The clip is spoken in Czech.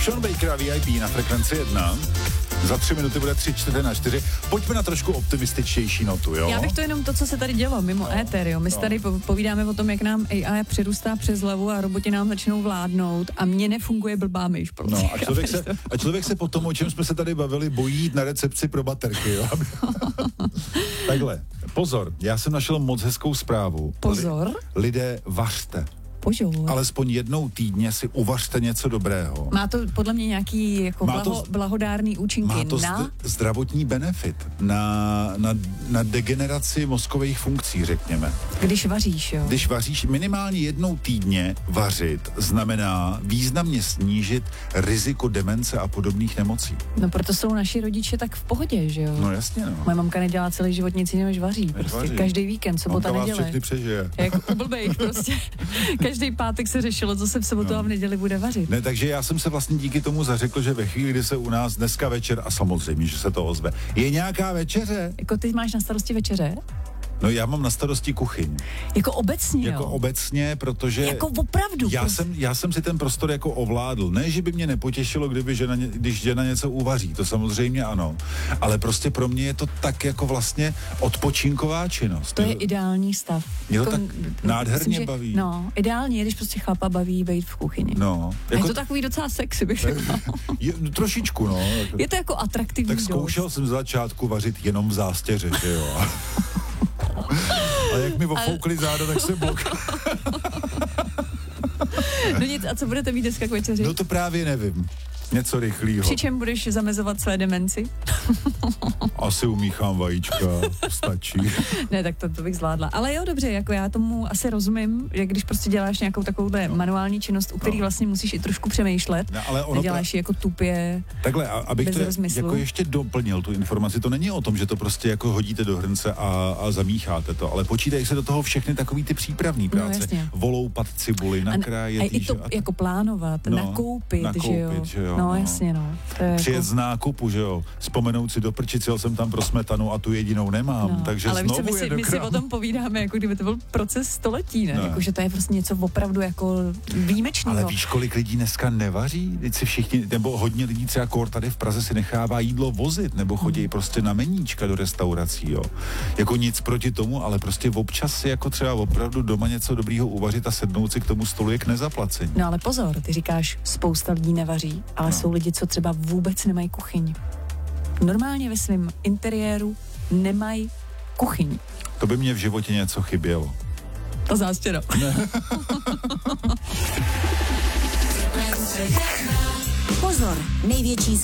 Sean Baker a VIP na Frekvenci 1. Za 3 minuty bude 3:45. Pojďme na trošku optimističtější notu, jo? Já bych to jenom to, co se tady dělo mimo éter, jo. My si tady povídáme o tom, jak nám AI přerůstá přes hlavu a roboti nám začnou vládnout a mně nefunguje blbá myš. No a člověk se po tom, o čem jsme se tady bavili, bojí jít na recepci pro baterky, jo? Takhle, pozor, já jsem našel moc hezkou zprávu. Pozor. Lidé, vařte. Pozor. Alespoň jednou týdně si uvařte něco dobrého. Má to podle mě nějaký jako blahodárný účinky má to na... zdravotní benefit, na degeneraci mozkových funkcí, řekněme. Když vaříš, jo? Když vaříš minimálně jednou týdně vařit, znamená významně snížit riziko demence a podobných nemocí. No proto jsou naši rodiče tak v pohodě, že jo? No jasně, no. Moje mamka nedělá celý život nic jiného, než vaří. Prostě každý víkend, sobota, neděle. Mamka vás všechny přežije. Jako blbej, prostě. Každý pátek se řešilo, co se v sobotu a v neděli bude vařit. Ne, takže já jsem se vlastně díky tomu zařekl, že ve chvíli, kdy se u nás dneska večer, a samozřejmě, že se to ozve, je nějaká večeře. Jako ty máš na starosti večeře? No já mám na starosti kuchyň. Jako obecně, Jako obecně, protože... Jako opravdu. Já jsem si ten prostor jako ovládl. Ne, že by mě nepotěšilo, když žena něco uvaří, to samozřejmě ano. Ale prostě pro mě je to tak jako vlastně odpočinková činnost. To je ideální stav. Mě to jako, tak nádherně myslím, baví. No, ideálně je, když prostě chlapa baví být v kuchyni. No. Jako, je to takový docela sexy, bych řekla. Trošičku, no. Je to jako atraktivní. Tak zkoušel jsem z začátku vařit jenom v zástěře, že jo. A jak mi ofoukli záda, tak se blok. No nic, a co budete mít dneska k večeři? No to právě nevím. Něco rychlýho. Při čem budeš zamezovat své demenci? Asi umíchám vajíčka, stačí. Ne, tak to bych zvládla. Ale jo, dobře, jako já tomu asi rozumím, že když prostě děláš nějakou takovouhle manuální činnost, u který vlastně musíš i trošku přemýšlet, ale děláš ji jako tupě. Takhle, abych to jako ještě doplnil tu informaci, to není o tom, že to prostě jako hodíte do hrnce a zamícháte to, ale počítají se do toho všechny takový ty přípravný práce. No, voloupat cibuli, nakrájet. A i to jako plánovat, nakoupit, že jo. No, jasně, no. Přijet z nákupu, že jo. Vzpomenout si do prčic, jel jsem tam pro smetanu a tu jedinou nemám, no, takže ale znovu my si o tom povídáme, jako kdyby to byl proces století, ne? Jako, že to je prostě něco opravdu jako výjimečného. Ale víš, kolik lidí dneska nevaří? Teď si všichni, nebo hodně lidí třeba kor tady v Praze si nechává jídlo vozit, nebo chodí prostě na meníčka do restaurací, jo. Jako nic proti tomu, ale prostě občas si jako třeba opravdu doma něco dobrýho uvařit a sednout si k tomu stolu je k nezaplacení. No ale pozor, ty říkáš, spousta lidí nevaří, ale jsou lidi, co třeba vůbec nemají kuchyň. Normálně ve svém interiéru nemají kuchyň. To by mě v životě něco chybělo. Ta zástěra. Pozor, největší